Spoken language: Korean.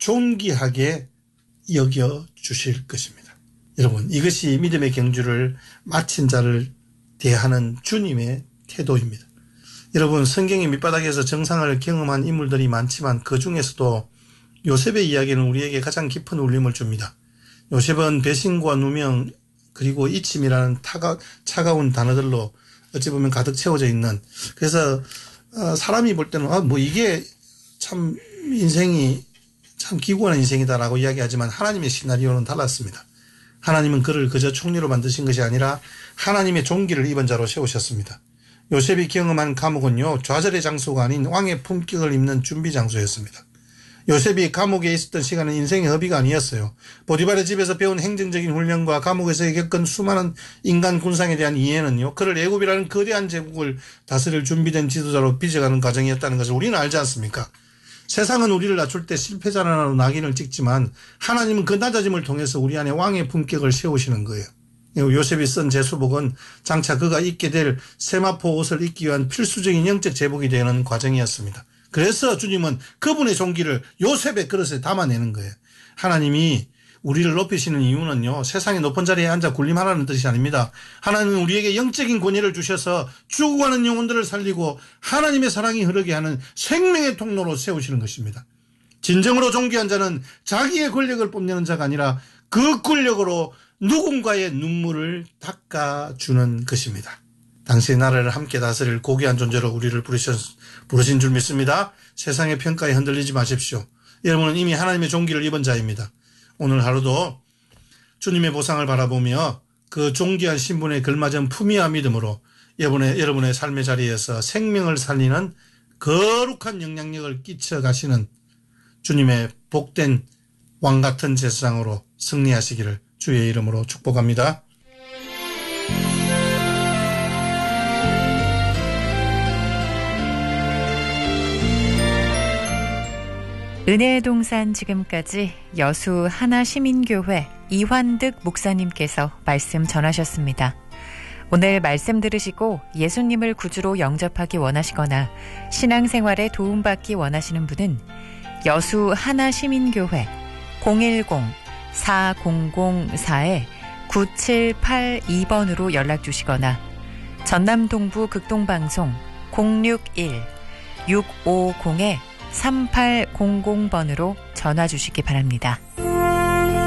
존귀하게 여겨주실 것입니다. 여러분, 이것이 믿음의 경주를 마친 자를 대하는 주님의 태도입니다. 여러분, 성경의 밑바닥에서 정상을 경험한 인물들이 많지만 그 중에서도 요셉의 이야기는 우리에게 가장 깊은 울림을 줍니다. 요셉은 배신과 누명 그리고 이침이라는 차가운 단어들로 어찌 보면 가득 채워져 있는, 그래서 사람이 볼 때는 뭐 이게 참 인생이 참 기구한 인생이다라고 이야기하지만 하나님의 시나리오는 달랐습니다. 하나님은 그를 그저 총리로 만드신 것이 아니라 하나님의 종기를 입은 자로 세우셨습니다. 요셉이 경험한 감옥은요, 좌절의 장소가 아닌 왕의 품격을 입는 준비 장소였습니다. 요셉이 감옥에 있었던 시간은 인생의 허비가 아니었어요. 보디발의 집에서 배운 행정적인 훈련과 감옥에서 겪은 수많은 인간 군상에 대한 이해는요, 그를 애굽이라는 거대한 제국을 다스릴 준비된 지도자로 빚어가는 과정이었다는 것을 우리는 알지 않습니까? 세상은 우리를 낮출 때 실패자라는 낙인을 찍지만 하나님은 그 낮아짐을 통해서 우리 안에 왕의 품격을 세우시는 거예요. 요셉이 쓴 제수복은 장차 그가 입게 될 세마포 옷을 입기 위한 필수적인 영적 제복이 되는 과정이었습니다. 그래서 주님은 그분의 종기를 요셉의 그릇에 담아내는 거예요. 하나님이 우리를 높이시는 이유는요, 세상의 높은 자리에 앉아 군림하라는 뜻이 아닙니다. 하나님은 우리에게 영적인 권위를 주셔서 죽어가는 영혼들을 살리고 하나님의 사랑이 흐르게 하는 생명의 통로로 세우시는 것입니다. 진정으로 존귀한 자는 자기의 권력을 뽐내는 자가 아니라 그 권력으로 누군가의 눈물을 닦아주는 것입니다. 당신의 나라를 함께 다스릴 고귀한 존재로 우리를 부르신 줄 믿습니다. 세상의 평가에 흔들리지 마십시오. 여러분은 이미 하나님의 존귀를 입은 자입니다. 오늘 하루도 주님의 보상을 바라보며 그 존귀한 신분에 걸맞은 품위와 믿음으로 여러분의 삶의 자리에서 생명을 살리는 거룩한 영향력을 끼쳐가시는 주님의 복된 왕같은 제사장으로 승리하시기를 주의 이름으로 축복합니다. 은혜의 동산 지금까지 여수 하나시민교회 이환득 목사님께서 말씀 전하셨습니다. 오늘 말씀 들으시고 예수님을 구주로 영접하기 원하시거나 신앙생활에 도움받기 원하시는 분은 여수 하나시민교회 010-4004-9782번으로 연락주시거나 전남 동부 극동방송 061-650-3800번으로 전화 주시기 바랍니다.